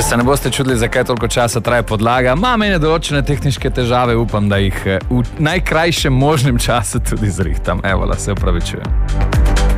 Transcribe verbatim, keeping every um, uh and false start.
se ne boste čudili, zakaj toliko časa traja podlaga. Imam ene določene tehnične težave, upam, da jih v najkrajšem možnem času tudi zrihtam. Evo, la se opravičujem.